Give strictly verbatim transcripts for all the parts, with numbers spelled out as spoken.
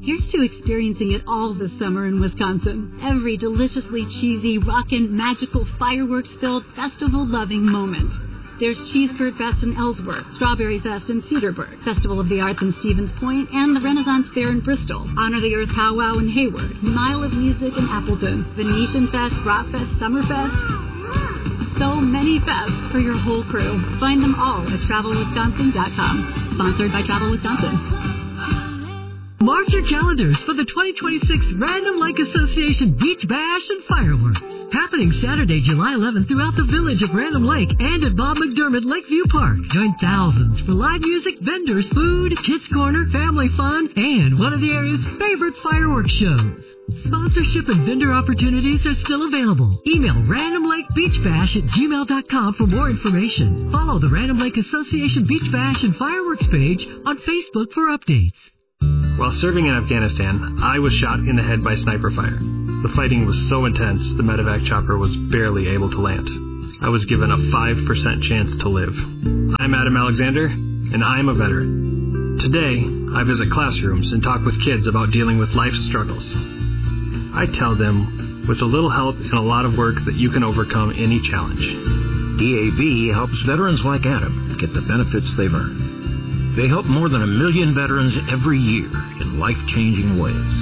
Here's to experiencing it all this summer in Wisconsin. Every deliciously cheesy, rockin', magical, fireworks-filled, festival-loving moment. There's Cheese Curd Fest in Ellsworth, Strawberry Fest in Cedarburg, Festival of the Arts in Stevens Point, and the Renaissance Fair in Bristol, Honor the Earth Powwow in Hayward, Mile of Music in Appleton, Venetian Fest, Rock Fest, Summerfest. So many fests for your whole crew. Find them all at travel wisconsin dot com. Sponsored by Travel Wisconsin. Mark your calendars for the twenty twenty-six Random Lake Association Beach Bash and Fireworks. Happening Saturday, July eleventh throughout the village of Random Lake and at Bob McDermott Lakeview Park. Join thousands for live music, vendors, food, kids corner, family fun, and one of the area's favorite fireworks shows. Sponsorship and vendor opportunities are still available. Email randomlakebeachbash at gmail dot com for more information. Follow the Random Lake Association Beach Bash and Fireworks page on Facebook for updates. While serving in Afghanistan, I was shot in the head by sniper fire. The fighting was so intense, the medevac chopper was barely able to land. I was given a five percent chance to live. I'm Adam Alexander, and I'm a veteran. Today, I visit classrooms and talk with kids about dealing with life's struggles. I tell them, with a little help and a lot of work, that you can overcome any challenge. D A V helps veterans like Adam get the benefits they've earned. They help more than a million veterans every year in life-changing ways.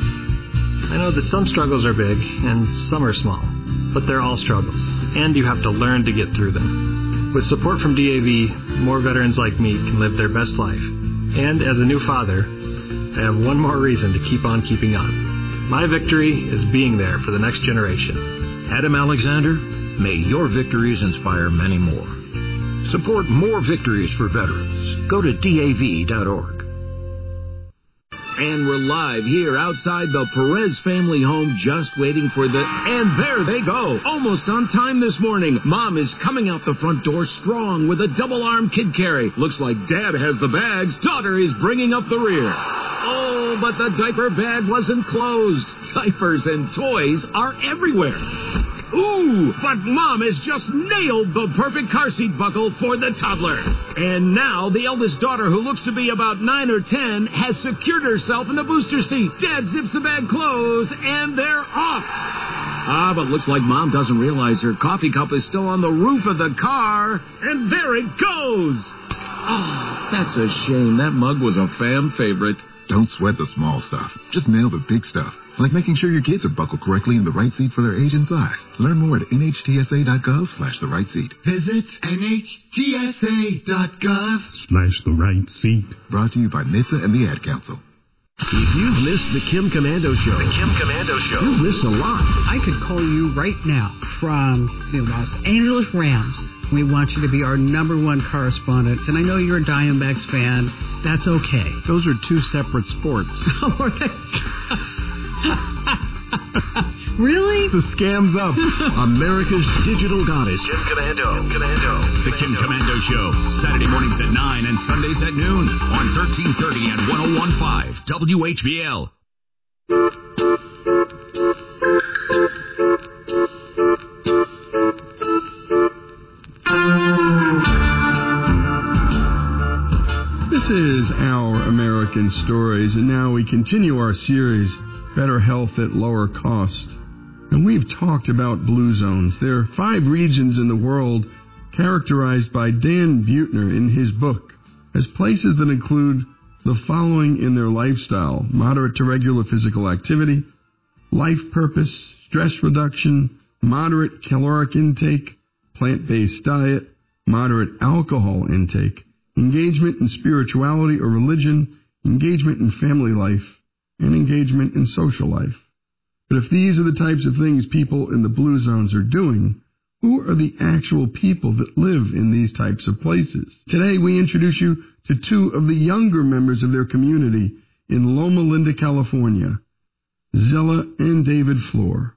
I know that some struggles are big and some are small, but they're all struggles, and you have to learn to get through them. With support from D A V, more veterans like me can live their best life. And as a new father, I have one more reason to keep on keeping on. My victory is being there for the next generation. Adam Alexander, may your victories inspire many more. Support more victories for veterans. Go to D A V dot org. And we're live here outside the Perez family home, just waiting for the... And there they go, almost on time this morning. Mom is coming out the front door strong with a double-arm kid carry. Looks like Dad has the bags. Daughter is bringing up the rear. Oh, but the diaper bag wasn't closed. Diapers and toys are everywhere. Ooh, but Mom has just nailed the perfect car seat buckle for the toddler. And now the eldest daughter, who looks to be about nine or ten, has secured herself in the booster seat. Dad zips the bag closed, and they're off. Ah, but looks like Mom doesn't realize her coffee cup is still on the roof of the car. And there it goes. Oh, that's a shame. That mug was a fan favorite. Don't sweat the small stuff. Just nail the big stuff. Like making sure your kids are buckled correctly in the right seat for their age and size. Learn more at N H T S A dot gov slash the right seat. Visit N H T S A dot gov slash the right seat. Brought to you by N H T S A and the Ad Council. If you've missed the Kim Komando Show, the Kim Komando Show, you've missed a lot. I could call you right now from the Los Angeles Rams. We want you to be our number one correspondent. And I know you're a Diamondbacks fan. That's okay. Those are two separate sports. Really? The scam's up. America's digital goddess. Kim Komando. Komando. The Kim Komando Show. Saturday mornings at nine and Sundays at noon on thirteen thirty and one oh one point five W H B L. This is Our American Stories, and now we continue our series, Better Health at Lower Cost. And we've talked about blue zones. There are five regions in the world characterized by Dan Buettner in his book as places that include the following in their lifestyle: moderate to regular physical activity, life purpose, stress reduction, moderate caloric intake, plant-based diet, moderate alcohol intake, engagement in spirituality or religion, engagement in family life, and engagement in social life. But if these are the types of things people in the blue zones are doing, who are the actual people that live in these types of places? Today we introduce you to two of the younger members of their community in Loma Linda, California, Zella and David Floor.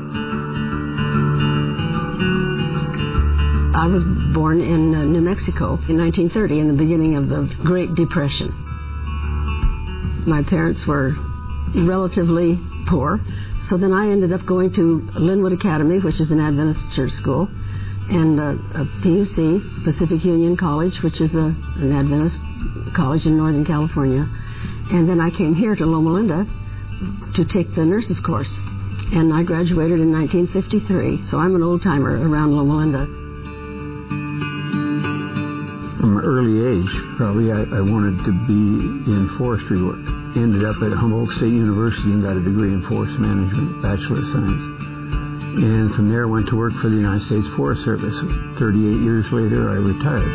I was born in uh, New Mexico in nineteen thirty, in the beginning of the Great Depression. My parents were relatively poor, so then I ended up going to Linwood Academy, which is an Adventist church school, and uh, a P U C, Pacific Union College, which is a, an Adventist college in Northern California. And then I came here to Loma Linda to take the nurse's course. And I graduated in nineteen fifty-three, so I'm an old-timer around Loma Linda. From an early age, probably, I, I wanted to be in forestry work. Ended up at Humboldt State University and got a degree in forest management, Bachelor of Science. And from there, went to work for the United States Forest Service. thirty-eight years later, I retired.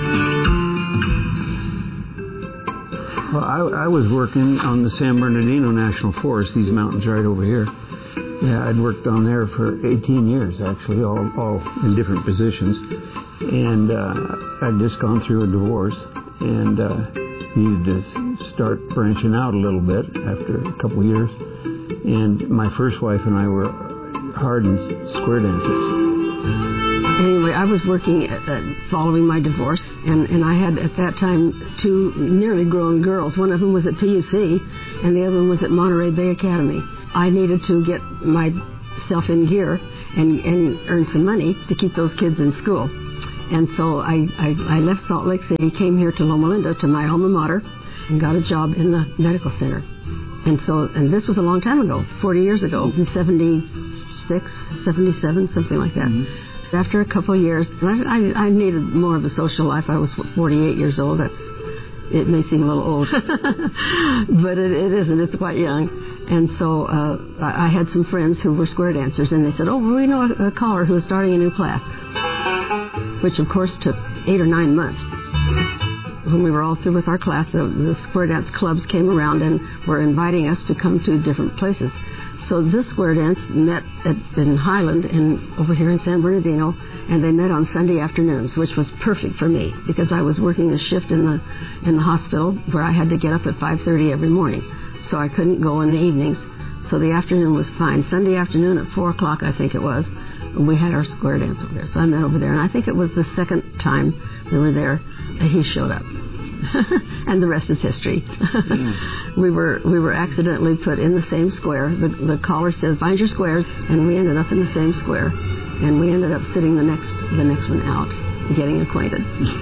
Well, I, I was working on the San Bernardino National Forest, these mountains right over here. Yeah, I'd worked on there for eighteen years, actually, all, all in different positions. And uh, I'd just gone through a divorce and uh, needed to start branching out a little bit after a couple of years. And my first wife and I were hardened square dancers. Anyway, I was working at, uh, following my divorce, and, and I had at that time two nearly grown girls. One of them was at P U C, and the other one was at Monterey Bay Academy. I needed to get myself in gear and, and earn some money to keep those kids in school. And so I, I, I left Salt Lake City, came here to Loma Linda, to my alma mater, and got a job in the medical center. And so, and this was a long time ago, forty years ago, in seventy-six, seventy-seven, something like that. Mm-hmm. After a couple of years, I, I needed more of a social life. I was forty-eight years old. That's, it may seem a little old, but it, it isn't. It's quite young. And so uh, I had some friends who were square dancers, and they said, oh, we know a, a caller who is starting a new class, which, of course, took eight or nine months. When we were all through with our class, uh, the square dance clubs came around and were inviting us to come to different places. So this square dance met at, in Highland and over here in San Bernardino, and they met on Sunday afternoons, which was perfect for me because I was working a shift in the in the hospital where I had to get up at five thirty every morning. So I couldn't go in the evenings. So the afternoon was fine. Sunday afternoon at four o'clock, I think it was, we had our square dance over there. So I met over there, and I think it was the second time we were there, he showed up. And the rest is history. Yeah. we were we were accidentally put in the same square. The, the caller says, find your squares, and we ended up in the same square. And we ended up sitting the next the next one out, getting acquainted.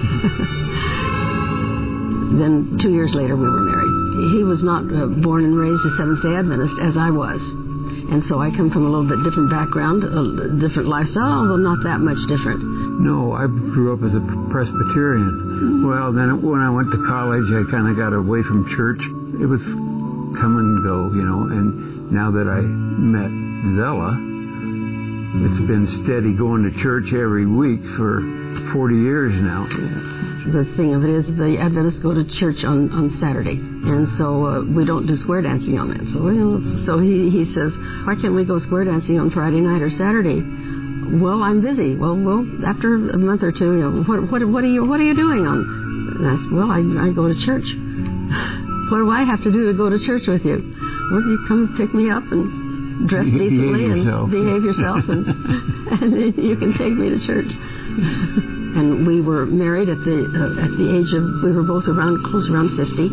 Then two years later, we were married. He was not uh, born and raised a Seventh-day Adventist, as I was. And so I come from a little bit different background, a different lifestyle, although not that much different. No, I grew up as a Presbyterian. Mm-hmm. Well, then when I went to college, I kind of got away from church. It was come and go, you know, and now that I met Zella, it's been steady going to church every week for forty years now. The thing of it is, the Adventists go to church on, on Saturday, and so uh, we don't do square dancing on that. So, you know, so he, he says, why can't we go square dancing on Friday night or Saturday? Well, I'm busy. Well, well, after a month or two, you know, what what what are you what are you doing on? And I said, well, I I go to church. What do I have to do to go to church with you? Well, you come pick me up and dress you decently behave and behave yourself, and, and you can take me to church. And we were married at the uh, at the age of, we were both around, close around fifty.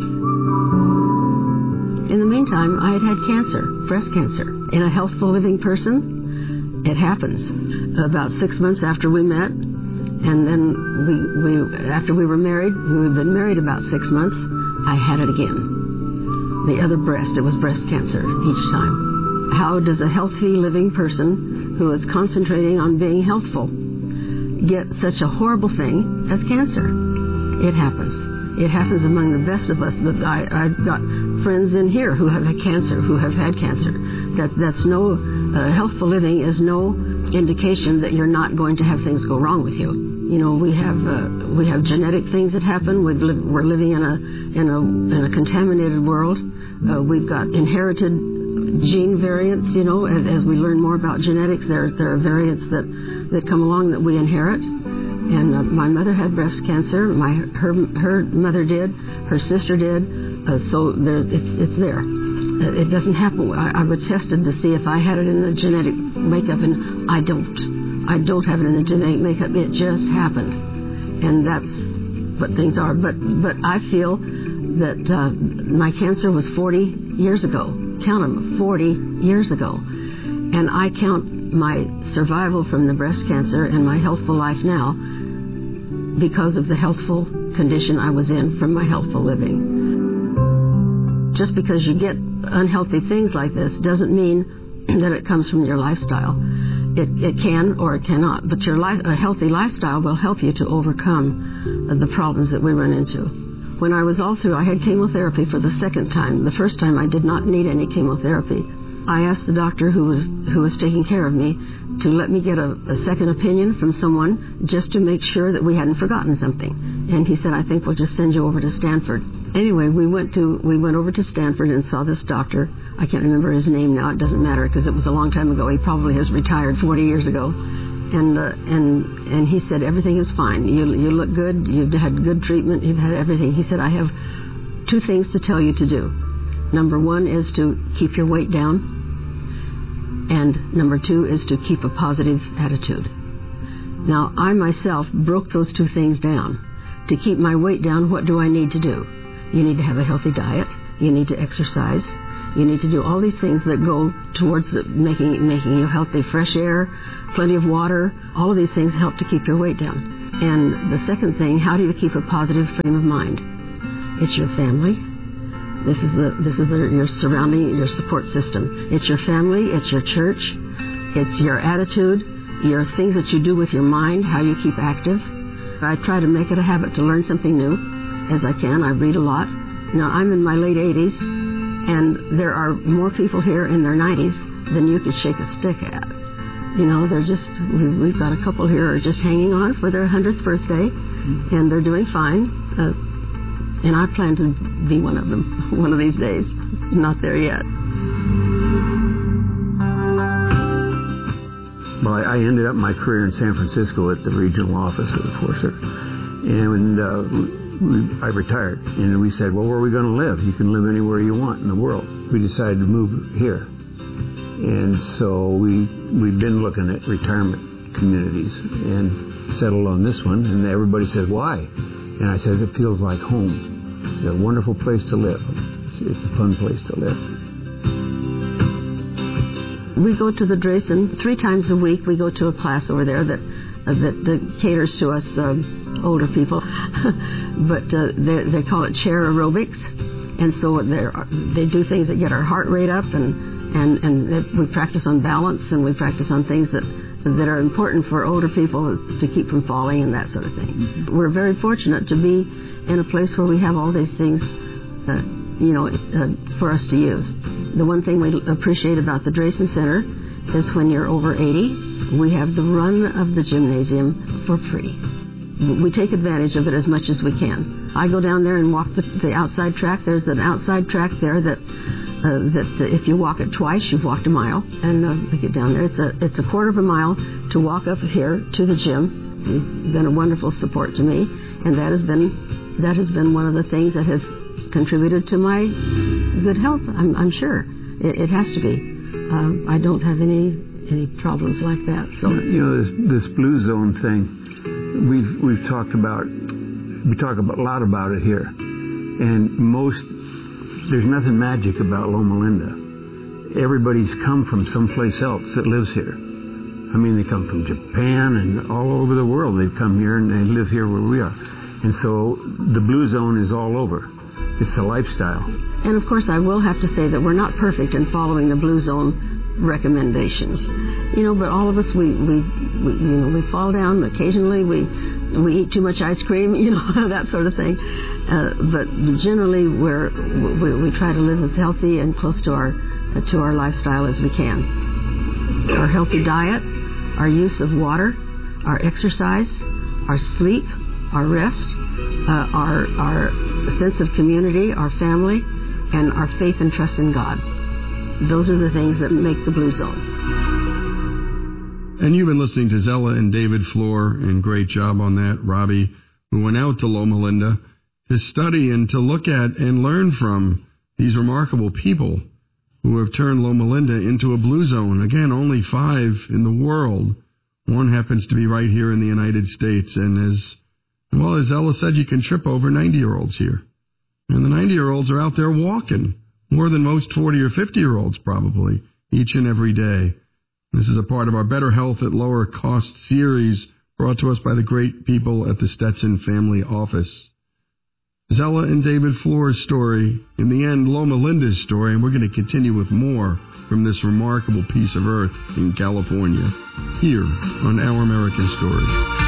In the meantime, I had had cancer, breast cancer. In a healthful living person, it happens. About six months after we met, and then we, we after we were married, we had been married about six months, I had it again. The other breast, it was breast cancer each time. How does a healthy living person who is concentrating on being healthful get such a horrible thing as cancer? It happens. It happens among the best of us. I, I've got friends in here who have had cancer, who have had cancer. That that's no uh, healthful living is no indication that you're not going to have things go wrong with you. You know, we have uh, we have genetic things that happen. We've li- we're living in a in a in a contaminated world. Uh, we've got inherited gene variants. You know, as, as we learn more about genetics, there there are variants that that come along that we inherit. And uh, my mother had breast cancer. My her her mother did. Her sister did. Uh, so there, it's it's there. Uh, it doesn't happen. I, I was tested to see if I had it in the genetic makeup, and I don't. I don't have it in the genetic makeup. It just happened, and that's what things are. But but I feel that uh, my cancer was forty years ago. Count them, forty years ago, and I count my survival from the breast cancer and my healthful life now because of the healthful condition I was in from my healthful living. Just because you get unhealthy things like this doesn't mean that it comes from your lifestyle. It, it can or it cannot, but your life, a healthy lifestyle will help you to overcome the problems that we run into. When I was all through, I had chemotherapy for the second time. The first time I did not need any chemotherapy. I asked the doctor who was who was taking care of me to let me get a, a second opinion from someone just to make sure that we hadn't forgotten something. And he said, I think we'll just send you over to Stanford. Anyway, we went to we went over to Stanford and saw this doctor. I can't remember his name now. It doesn't matter because it was a long time ago. He probably has retired forty years ago. And uh, and and he said, everything is fine. You you look good. You've had good treatment. You've had everything. He said, I have two things to tell you to do. Number one is to keep your weight down. And number two is to keep a positive attitude. Now, I myself broke those two things down. To keep my weight down, what do I need to do? You need to have a healthy diet. You need to exercise. You need to do all these things that go towards making making you healthy. Fresh air, plenty of water, all of these things help to keep your weight down. And the second thing, how do you keep a positive frame of mind? It's your family. This is the this is the, your surrounding, your support system. It's your family. It's your church. It's your attitude, your things that you do with your mind, how you keep active. I try to make it a habit to learn something new as I can. I read a lot. Now, I'm in my late eighties, and there are more people here in their nineties than you could shake a stick at. You know, they're just, we've, we've got a couple here who are just hanging on for their hundredth birthday, and they're doing fine. Uh, and I plan to be one of them one of these days. Not there yet. Well, I ended up my career in San Francisco at the regional office of the Forest Service. And uh, we, I retired. And we said, well, where are we going to live? You can live anywhere you want in the world. We decided to move here. And so we, we've been looking at retirement communities and settled on this one. And everybody said, why? And I said, it feels like home. It's a wonderful place to live. It's a fun place to live. We go to the Drayson three times a week. We go to a class over there that uh, that, that caters to us um, older people, but uh, they, they call it chair aerobics, and so they do things that get our heart rate up, and and and we practice on balance, and we practice on things that that are important for older people to keep from falling and that sort of thing. Mm-hmm. We're very fortunate to be in a place where we have all these things, uh, you know, uh, for us to use. The one thing we appreciate about the Drayson Center is when you're over eighty, we have the run of the gymnasium for free. We take advantage of it as much as we can. I go down there and walk the, the outside track. There's an outside track there that uh, that uh, if you walk it twice, you've walked a mile. And uh, we get down there. It's a it's a quarter of a mile to walk up here to the gym. He's been a wonderful support to me, and that has been that has been one of the things that has contributed to my good health. I'm, I'm sure it, it has to be. Um, I don't have any any problems like that. So you know, this, this blue zone thing, we've we've talked about. We talk about, a lot about it here, and most there's nothing magic about Loma Linda. Everybody's come from someplace else that lives here. I mean, they come from Japan and all over the world. They've come here and they live here where we are, and so the blue zone is all over. It's a lifestyle. And of course, I will have to say that we're not perfect in following the blue zone recommendations. You know, but all of us, we we, we you know we fall down occasionally. We we eat too much ice cream, you know, that sort of thing. Uh, but generally, we're we, we try to live as healthy and close to our uh, to our lifestyle as we can. Our healthy diet, our use of water, our exercise, our sleep, our rest, uh, our our sense of community, our family, and our faith and trust in God. Those are the things that make the blue zone. And you've been listening to Zella and David Floor, and great job on that, Robbie, who went out to Loma Linda to study and to look at and learn from these remarkable people who have turned Loma Linda into a blue zone. Again, only five in the world. One happens to be right here in the United States. And as well as Zella said, you can trip over ninety-year-olds here. And the ninety-year-olds are out there walking more than most forty or fifty-year-olds probably each and every day. This is a part of our Better Health at Lower Cost series brought to us by the great people at the Stetson Family Office. Zella and David Floor's story, in the end, Loma Linda's story, and we're going to continue with more from this remarkable piece of earth in California, here on Our American Stories.